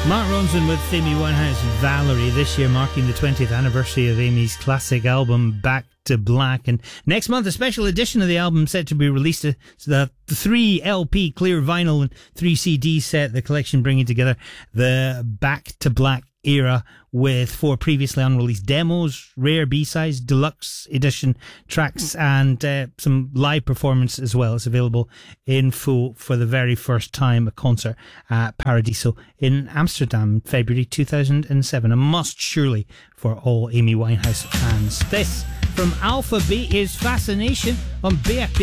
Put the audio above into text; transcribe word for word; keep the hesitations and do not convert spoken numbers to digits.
Mark Ronson with Amy Winehouse, Valerie, this year marking the twentieth anniversary of Amy's classic album Back to Black. And next month, a special edition of the album set to be released. It's the three L P clear vinyl and three C D set, the collection bringing together the Back to Black era with four previously unreleased demos, rare B-sides, deluxe edition tracks, and uh, some live performance as well. It's available in full for the very first time, a concert at Paradiso in Amsterdam, February two thousand seven. A must surely for all Amy Winehouse fans. This from Alpha B is Fascination on B F B.